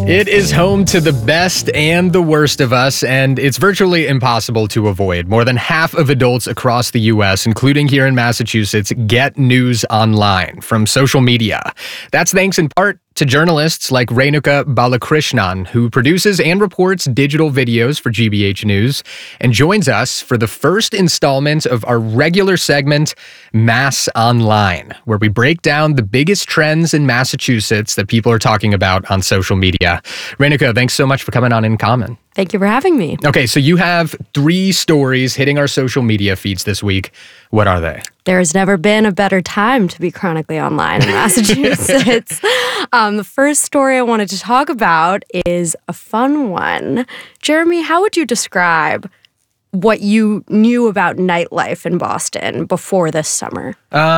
It is home to the best and the worst of us, and it's virtually impossible to avoid. More than half of adults across the U.S., including here in Massachusetts, get news online from social media. That's thanks in part to journalists like Renuka Balakrishnan, who produces and reports digital videos for GBH News and joins us for the first installment of our regular segment, Mass Online, where we break down the biggest trends in Massachusetts that people are talking about on social media. Renuka, thanks so much for coming on In Common. Thank you for having me. Okay, so you have 3 stories hitting our social media feeds this week. What are they? There's never been a better time to be chronically online in Massachusetts. The first story I wanted to talk about is a fun one. Jeremy, how would you describe what you knew about nightlife in Boston before this summer?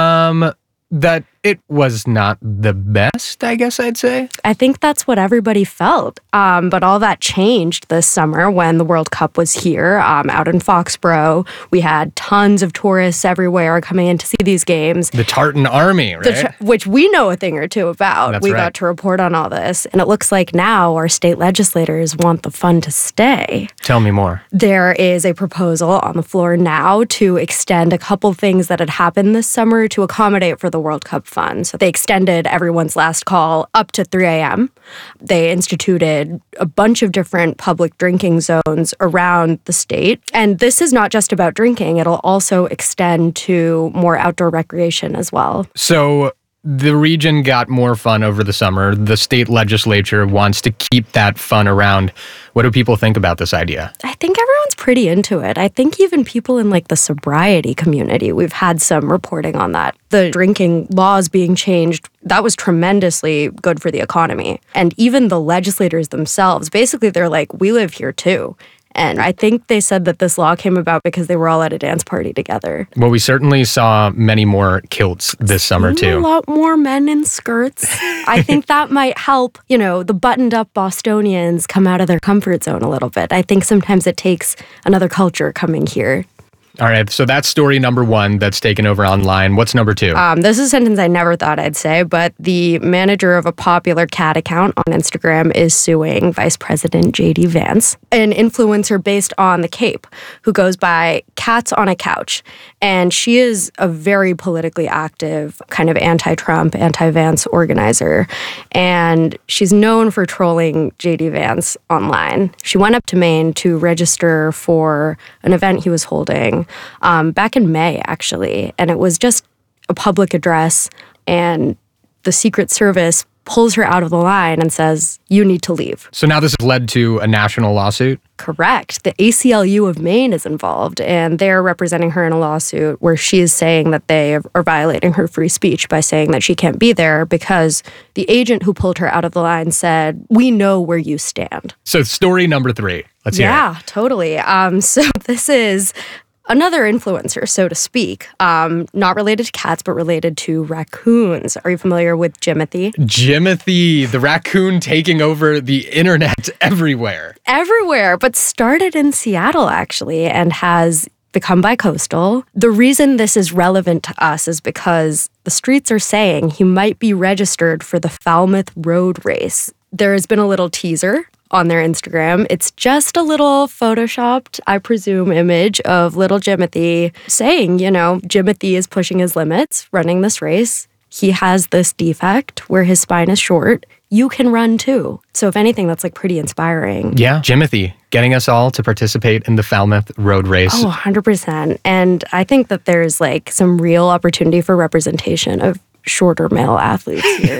That it was not the best, I guess I'd say. I think that's what everybody felt. But all that changed this summer when the World Cup was here out in Foxborough. We had tons of tourists everywhere coming in to see these games. The Tartan Army, right? Which we know a thing or two about. That's we right. got to report on all this. And it looks like now our state legislators want the fun to stay. Tell me more. There is a proposal on the floor now to extend a couple things that had happened this summer to accommodate for the World Cup fund. So they extended everyone's last call up to 3 a.m. They instituted a bunch of different public drinking zones around the state. And this is not just about drinking. It'll also extend to more outdoor recreation as well. So the region got more fun over the summer. The state legislature wants to keep that fun around. What do people think about this idea? I think everyone's pretty into it. I think even people in like the sobriety community, we've had some reporting on that. The drinking laws being changed, that was tremendously good for the economy. And even the legislators themselves, basically they're like, we live here too. And I think they said that this law came about because they were all at a dance party together. Well, we certainly saw many more kilts this summer, too. A lot more men in skirts. I think that might help, the buttoned-up Bostonians come out of their comfort zone a little bit. I think sometimes it takes another culture coming here. All right, so that's story number 1 that's taken over online. What's number 2? This is a sentence I never thought I'd say, but the manager of a popular cat account on Instagram is suing Vice President J.D. Vance, an influencer based on the Cape, who goes by Cats on a Couch. And she is a very politically active, kind of anti-Trump, anti-Vance organizer. And she's known for trolling J.D. Vance online. She went up to Maine to register for an event he was holding back in May, actually. And it was just a public address, and the Secret Service pulls her out of the line and says, you need to leave. So now this has led to a national lawsuit? Correct. The ACLU of Maine is involved, and they're representing her in a lawsuit where she is saying that they are violating her free speech by saying that she can't be there because the agent who pulled her out of the line said, we know where you stand. So story number 3. Let's hear it. Yeah, totally. So this is another influencer, so to speak, not related to cats, but related to raccoons. Are you familiar with Jimothy? Jimothy, the raccoon taking over the internet everywhere. Everywhere, but started in Seattle, actually, and has become bicoastal. The reason this is relevant to us is because the streets are saying he might be registered for the Falmouth Road Race. There has been a little teaser on their Instagram. It's just a little photoshopped, I presume, image of little Jimothy saying, Jimothy is pushing his limits, running this race. He has this defect where his spine is short. You can run too. So if anything, that's pretty inspiring. Yeah, Jimothy getting us all to participate in the Falmouth Road Race. Oh, 100%. And I think that there's some real opportunity for representation of shorter male athletes here.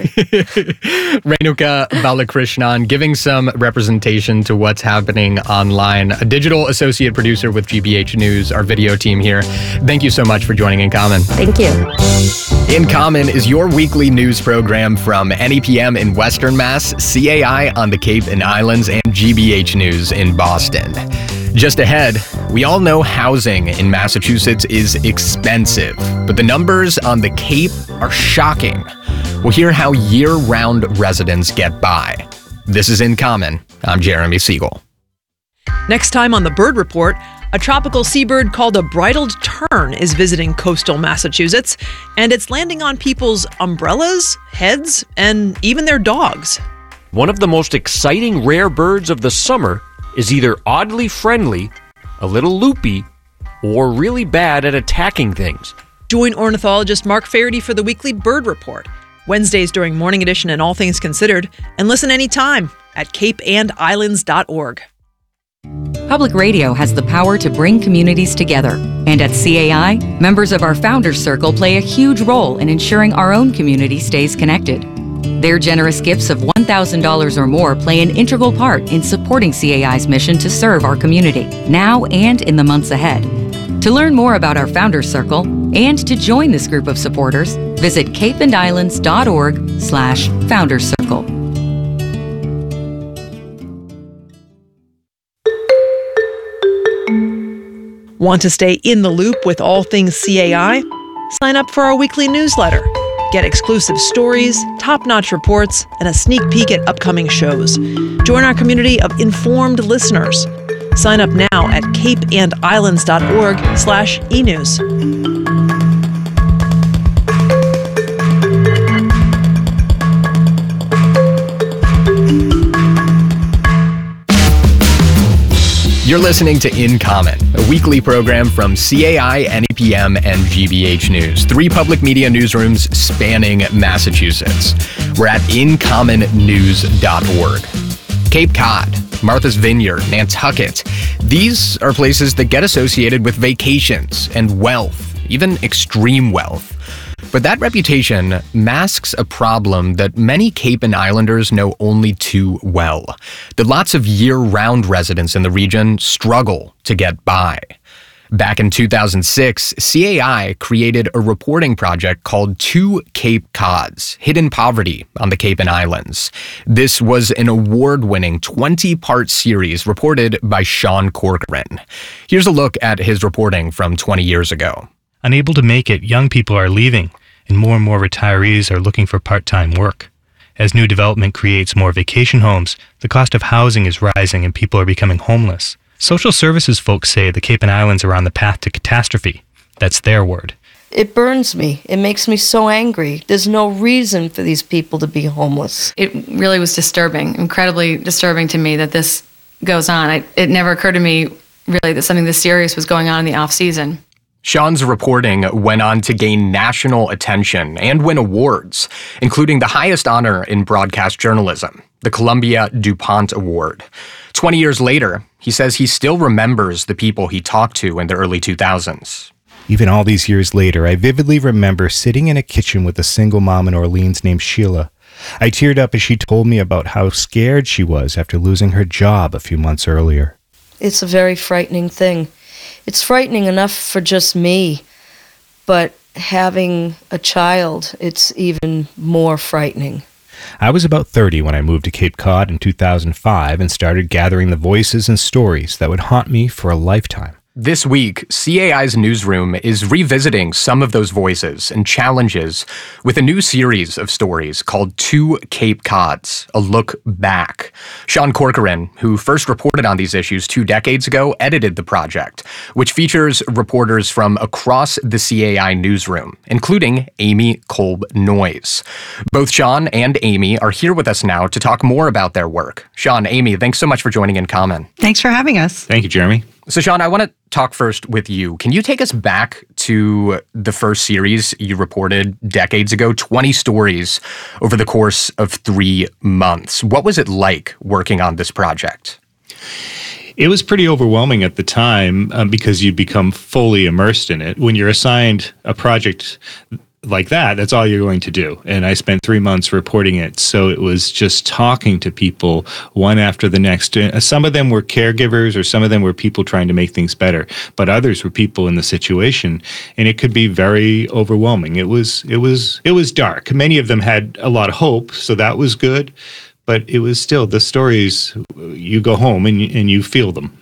Renuka Balakrishnan giving some representation to what's happening online. A digital associate producer with GBH News, our video team here. Thank you so much for joining In Common. Thank you. In Common is your weekly news program from NEPM in Western Mass, CAI on the Cape and Islands, and GBH News in Boston. Just ahead, we all know housing in Massachusetts is expensive, but the numbers on the Cape are shocking. We'll hear how year-round residents get by. This is In Common. I'm Jeremy Siegel. Next time on the Bird Report, a tropical seabird called a bridled tern is visiting coastal Massachusetts, and it's landing on people's umbrellas, heads, and even their dogs. One of the most exciting rare birds of the summer is either oddly friendly, a little loopy, or really bad at attacking things. Join ornithologist Mark Faraday for the weekly Bird Report, Wednesdays during Morning Edition and All Things Considered, and listen anytime at capeandislands.org. Public radio has the power to bring communities together. And at CAI, members of our Founders Circle play a huge role in ensuring our own community stays connected. Their generous gifts of $1,000 or more play an integral part in supporting CAI's mission to serve our community, now and in the months ahead. To learn more about our Founders Circle and to join this group of supporters, visit capeandislands.org/Founders Circle. Want to stay in the loop with all things CAI? Sign up for our weekly newsletter. Get exclusive stories, top-notch reports, and a sneak peek at upcoming shows. Join our community of informed listeners. Sign up now at capeandislands.org/enews. You're listening to In Common, a weekly program from CAI, NEPM, and GBH News, 3 public media newsrooms spanning Massachusetts. We're at incommonnews.org. Cape Cod, Martha's Vineyard, Nantucket. These are places that get associated with vacations and wealth, even extreme wealth. But that reputation masks a problem that many Cape and Islanders know only too well, that lots of year-round residents in the region struggle to get by. Back in 2006, CAI created a reporting project called Two Cape Cods, Hidden Poverty on the Cape and Islands. This was an award-winning 20-part series reported by Sean Corcoran. Here's a look at his reporting from 20 years ago. Unable to make it, young people are leaving, and more retirees are looking for part-time work. As new development creates more vacation homes, the cost of housing is rising and people are becoming homeless. Social services folks say the Cape and Islands are on the path to catastrophe. That's their word. It burns me. It makes me so angry. There's no reason for these people to be homeless. It really was disturbing, incredibly disturbing to me that this goes on. It never occurred to me really that something this serious was going on in the off-season. Sean's reporting went on to gain national attention and win awards, including the highest honor in broadcast journalism, the Columbia DuPont Award. 20 years later, he says he still remembers the people he talked to in the early 2000s. Even all these years later, I vividly remember sitting in a kitchen with a single mom in Orleans named Sheila. I teared up as she told me about how scared she was after losing her job a few months earlier. It's a very frightening thing. It's frightening enough for just me, but having a child, it's even more frightening. I was about 30 when I moved to Cape Cod in 2005 and started gathering the voices and stories that would haunt me for a lifetime. This week, CAI's newsroom is revisiting some of those voices and challenges with a new series of stories called Two Cape Cods, A Look Back. Sean Corcoran, who first reported on these issues 2 decades ago, edited the project, which features reporters from across the CAI newsroom, including Amy Kolb-Noyes. Both Sean and Amy are here with us now to talk more about their work. Sean, Amy, thanks so much for joining In Common. Thanks for having us. Thank you, Jeremy. So, Sean, I want to talk first with you. Can you take us back to the first series you reported decades ago, 20 stories over the course of 3 months? What was it like working on this project? It was pretty overwhelming at the time because you become fully immersed in it. When you're assigned a project like that, that's all you're going to do. And I spent 3 months reporting it. So it was just talking to people one after the next. Some of them were caregivers or some of them were people trying to make things better, but others were people in the situation. And it could be very overwhelming. It was dark. Many of them had a lot of hope, so that was good. But it was still the stories, you go home and you feel them.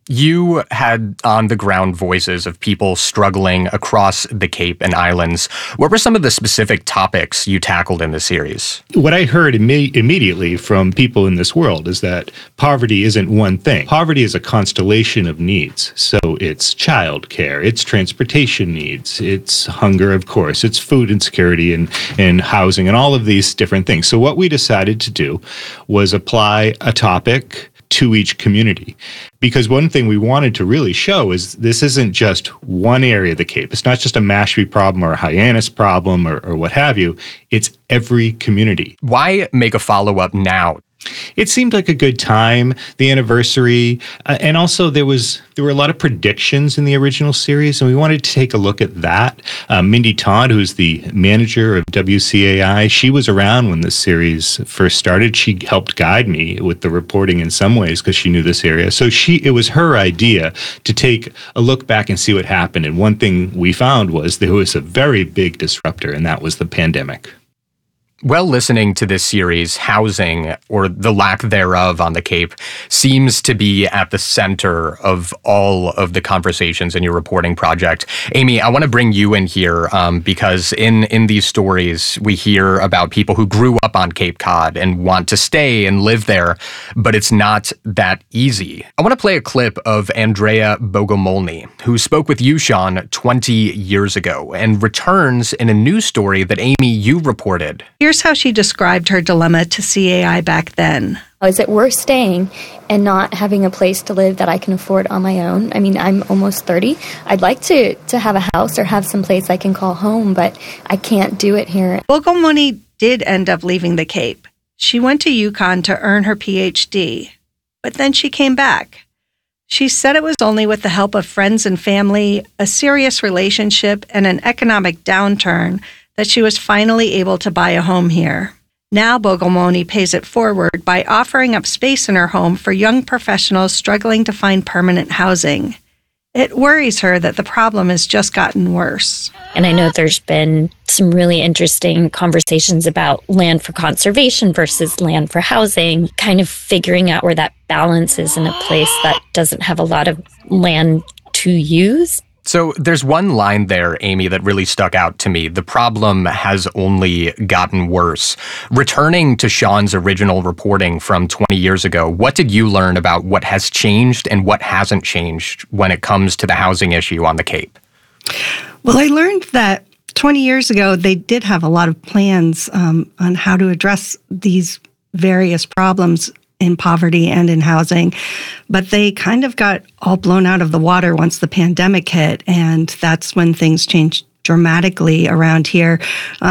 You had on-the-ground voices of people struggling across the Cape and islands. What were some of the specific topics you tackled in the series? What I heard immediately from people in this world is that poverty isn't one thing. Poverty is a constellation of needs. So it's childcare, it's transportation needs, it's hunger, of course, it's food insecurity and housing and all of these different things. So what we decided to do was apply a topic to each community. Because one thing we wanted to really show is this isn't just one area of the Cape. It's not just a Mashpee problem or a Hyannis problem or what have you. It's every community. Why make a follow-up now? It seemed like a good time, the anniversary, and also there were a lot of predictions in the original series, and we wanted to take a look at that. Mindy Todd, who's the manager of WCAI, she was around when this series first started. She helped guide me with the reporting in some ways because she knew this area. So it was her idea to take a look back and see what happened. And one thing we found was there was a very big disruptor, and that was the pandemic. Well, listening to this series, housing, or the lack thereof on the Cape, seems to be at the center of all of the conversations in your reporting project. Amy, I want to bring you in here because in these stories, we hear about people who grew up on Cape Cod and want to stay and live there, but it's not that easy. I want to play a clip of Andrea Bogomolny, who spoke with you, Sean, 20 years ago, and returns in a news story that, Amy, you reported. Here's how she described her dilemma to CAI back then. Is it worth staying and not having a place to live that I can afford on my own? I mean, I'm almost 30. I'd like to have a house or have some place I can call home, but I can't do it here. Bogomolny did end up leaving the Cape. She went to UConn to earn her PhD, but then she came back. She said it was only with the help of friends and family, a serious relationship, and an economic downturn that she was finally able to buy a home here. Now Bogomolny pays it forward by offering up space in her home for young professionals struggling to find permanent housing. It worries her that the problem has just gotten worse. And I know there's been some really interesting conversations about land for conservation versus land for housing, kind of figuring out where that balance is in a place that doesn't have a lot of land to use. So there's one line there, Amy, that really stuck out to me. The problem has only gotten worse. Returning to Sean's original reporting from 20 years ago, what did you learn about what has changed and what hasn't changed when it comes to the housing issue on the Cape? Well, I learned that 20 years ago, they did have a lot of plans on how to address these various problems in poverty and in housing, but they kind of got all blown out of the water once the pandemic hit, and that's when things changed dramatically around here.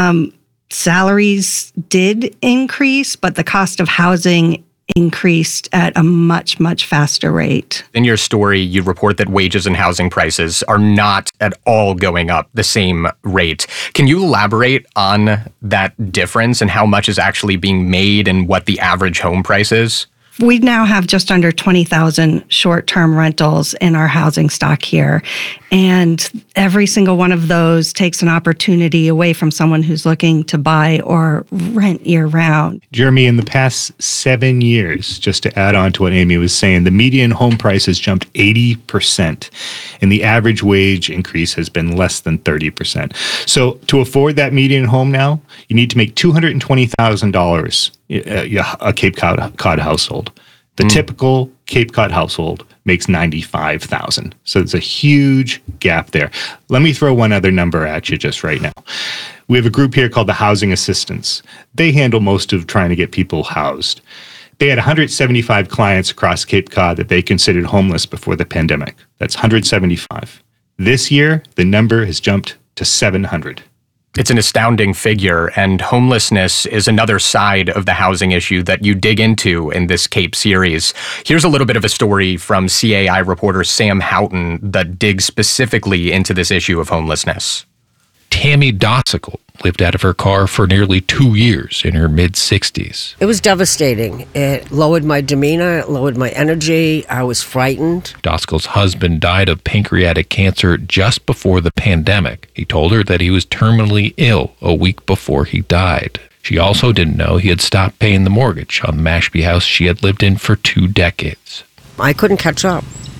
Salaries did increase, but the cost of housing increased at a much, much faster rate. In your story, you report that wages and housing prices are not at all going up the same rate. Can you elaborate on that difference and how much is actually being made and what the average home price is? We now have just under 20,000 short-term rentals in our housing stock here, and every single one of those takes an opportunity away from someone who's looking to buy or rent year-round. Jeremy, in the past 7 years, just to add on to what Amy was saying, the median home price has jumped 80%, and the average wage increase has been less than 30%. So to afford that median home now, you need to make $220,000 a Cape Cod household. The typical Cape Cod household makes $95,000. So there's a huge gap there. Let me throw one other number at you just right now. We have a group here called the Housing Assistants. They handle most of trying to get people housed. They had 175 clients across Cape Cod that they considered homeless before the pandemic. That's 175. This year, the number has jumped to 700. It's an astounding figure, and homelessness is another side of the housing issue that you dig into in this Cape series. Here's a little bit of a story from CAI reporter Sam Houghton that digs specifically into this issue of homelessness. Tammy Dossicle lived out of her car for nearly 2 years in her mid-60s. It was devastating. It lowered my demeanor, it lowered my energy. I was frightened. Dossicle's husband died of pancreatic cancer just before the pandemic. He told her that he was terminally ill a week before he died. She also didn't know he had stopped paying the mortgage on the Mashpee house she had lived in for 2 decades. I couldn't catch up.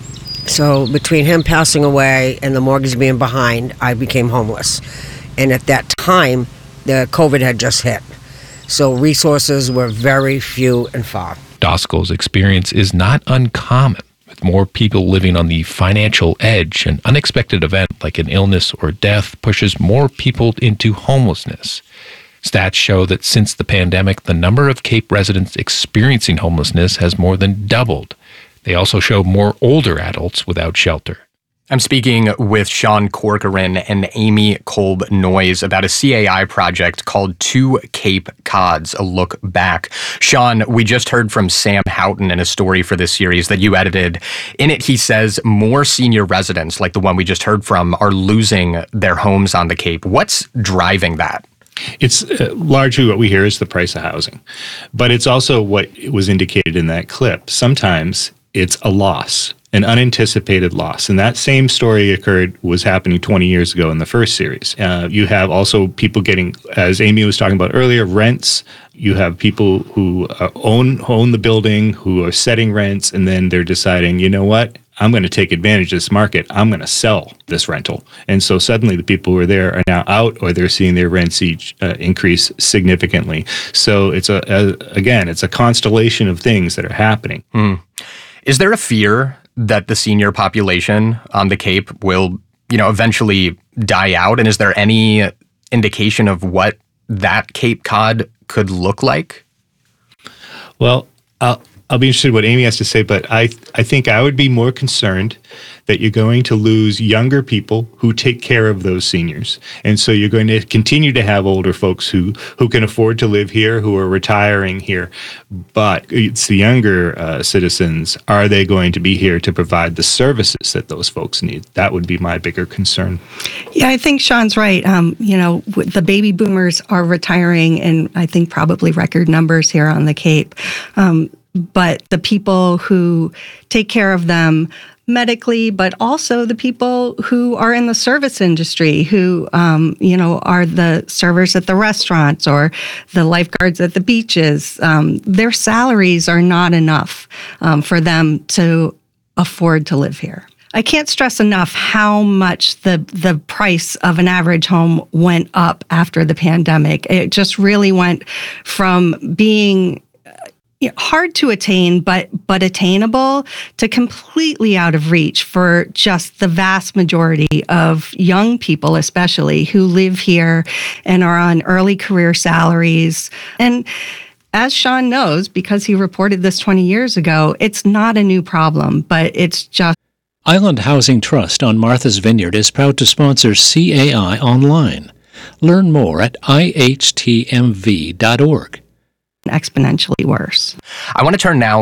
So between him passing away and the mortgage being behind, I became homeless. And at that time, the COVID had just hit. So resources were very few and far. Doskel's experience is not uncommon. With more people living on the financial edge, an unexpected event like an illness or death pushes more people into homelessness. Stats show that since the pandemic, the number of Cape residents experiencing homelessness has more than doubled. They also show more older adults without shelter. I'm speaking with Sean Corcoran and Amy Kolb Noyes about a CAI project called Two Cape Cods, a look back. Sean, we just heard from Sam Houghton in a story for this series that you edited. In it, he says more senior residents, like the one we just heard from, are losing their homes on the Cape. What's driving that? It's largely what we hear is the price of housing. But it's also what was indicated in that clip. Sometimes it's a loss, an unanticipated loss. And that same story was happening 20 years ago in the first series. You have also people getting, as Amy was talking about earlier, rents. You have people who own the building, who are setting rents, and then they're deciding, you know what? I'm going to take advantage of this market. I'm going to sell this rental. And so suddenly the people who are there are now out, or they're seeing their rents each increase significantly. So it's it's a constellation of things that are happening. Is there a fear that the senior population on the Cape will, eventually die out? And is there any indication of what that Cape Cod could look like? Well, I'll be interested in what Amy has to say, but I think I would be more concerned that you're going to lose younger people who take care of those seniors. And so you're going to continue to have older folks who can afford to live here, who are retiring here. But it's the younger citizens. Are they going to be here to provide the services that those folks need? That would be my bigger concern. Yeah, I think Sean's right. The baby boomers are retiring, and I think probably record numbers here on the Cape. But the people who take care of them medically, but also the people who are in the service industry, who, are the servers at the restaurants or the lifeguards at the beaches, their salaries are not enough for them to afford to live here. I can't stress enough how much the price of an average home went up after the pandemic. It just really went from being hard to attain, but attainable, to completely out of reach for just the vast majority of young people, especially, who live here and are on early career salaries. And as Sean knows, because he reported this 20 years ago, it's not a new problem, but it's just... Island Housing Trust on Martha's Vineyard is proud to sponsor CAI Online. Learn more at ihtmv.org. Exponentially worse. I want to turn now